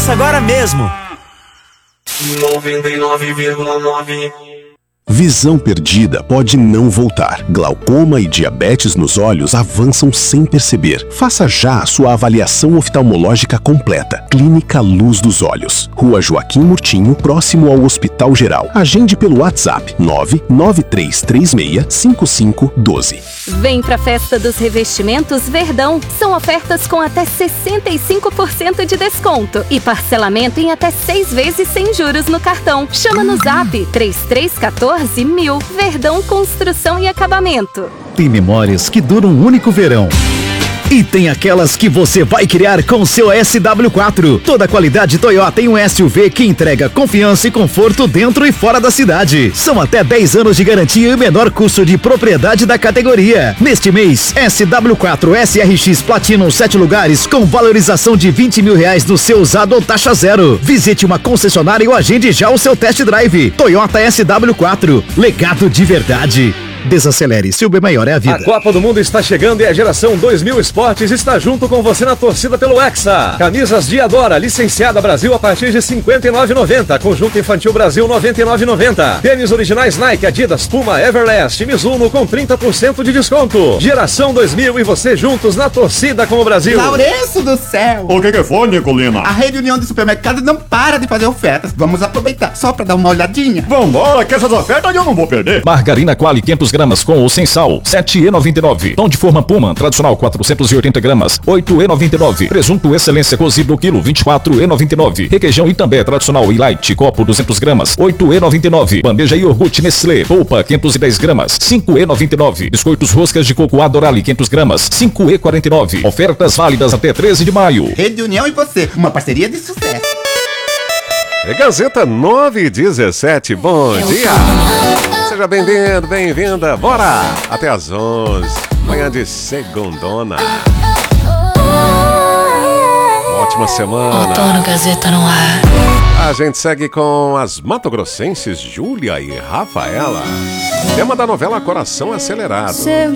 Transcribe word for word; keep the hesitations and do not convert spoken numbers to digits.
Peça agora mesmo. noventa e nove vírgula nove. Visão perdida pode não voltar. Glaucoma e diabetes nos olhos avançam sem perceber. Faça já a sua avaliação oftalmológica completa. Clínica Luz dos Olhos. Rua Joaquim Murtinho, próximo ao Hospital Geral. Agende pelo WhatsApp nove nove três três seis cinco cinco um dois. Vem pra Festa dos Revestimentos Verdão. São ofertas com até sessenta e cinco por cento de desconto e parcelamento em até seis vezes sem juros no cartão. Chama no Zap três três um quatro mil. Verdão Construção e Acabamento. Tem memórias que duram um único verão. E tem aquelas que você vai criar com o seu S W quatro. Toda a qualidade Toyota em um S U V que entrega confiança e conforto dentro e fora da cidade. São até dez anos de garantia e o menor custo de propriedade da categoria. Neste mês, S W quatro S R X Platinum sete lugares com valorização de vinte mil reais no seu usado ou taxa zero. Visite uma concessionária ou agende já o seu test drive. Toyota S W quatro. Legado de verdade. Desacelere, se o bem maior é a vida. A Copa do Mundo está chegando e a geração dois mil Esportes está junto com você na torcida pelo Hexa. Camisas Diadora, licenciada Brasil a partir de cinquenta e nove reais e noventa centavos. Conjunto Infantil Brasil noventa e nove reais e noventa centavos. Tênis originais Nike, Adidas, Puma, Everlast e Mizuno com trinta por cento de desconto. Geração dois mil e você juntos na torcida com o Brasil. Laurenço do céu! O que que foi, Nicolina? A Rede União de Supermercados não para de fazer ofertas. Vamos aproveitar só pra dar uma olhadinha. Vambora, que essas ofertas eu não vou perder. Margarina Qualy quinhentos gramas com ou sem sal, sete reais e noventa e nove centavos. Pão de forma Puma, tradicional quatrocentos e oitenta gramas, oito reais e noventa e nove centavos. Presunto Excelência cozido quilo, vinte e quatro reais e noventa e nove centavos. Requeijão Itambé tradicional e light, copo duzentas gramas, oito reais e noventa e nove centavos. Bandeja iogurte Nestlé, polpa quinhentos e dez gramas, cinco reais e noventa e nove centavos. Biscoitos roscas de coco Adorale quinhentas gramas, cinco reais e quarenta e nove centavos. Ofertas válidas até treze de maio. Rede União e você, uma parceria de sucesso. Gazeta nove e dezessete, bom dia. Seja bem-vindo, bem-vinda. Bora! Até às onze, manhã de segundona. Ótima semana. Outono Gazeta no ar. A gente segue com as matogrossenses Júlia e Rafaela. Tema da novela Coração Acelerado. Seu